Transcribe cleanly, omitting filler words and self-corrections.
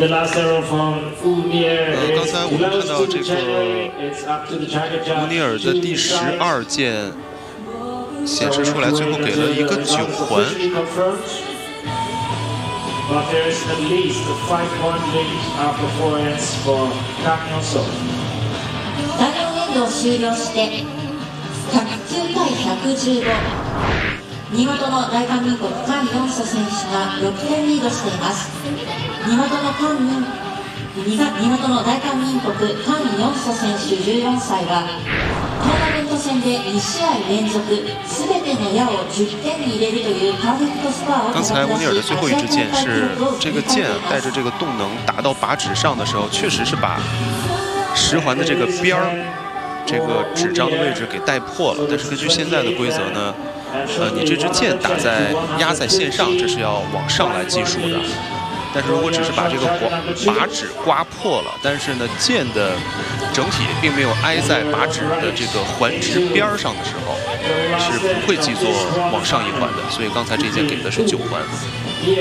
刚才我们看到这个乌尼尔的第12键显示出来，最后给了一个9环。 第4エンドを終了して109対115。地元の大韓民国カン・ヨンソ選手が6点リードしています。地元の大韓民国カン・ヨンソ選手14歳はトーナメント戦で2試合連続全ての矢を10点に入れるというパーフェクトスコアを。 刚才乌尼尔的最后一支箭是这个箭带着这个动能打到靶纸上的时候，确实是把10环的这个边儿。 这个纸张的位置给带破了，但是根据现在的规则呢，你这支箭压在线上，这是要往上来计数的。但是如果只是把这个靶纸刮破了，但是呢箭的整体并没有挨在靶纸的这个环直边上的时候，是不会记作往上1环的。所以刚才这一箭给的是9环。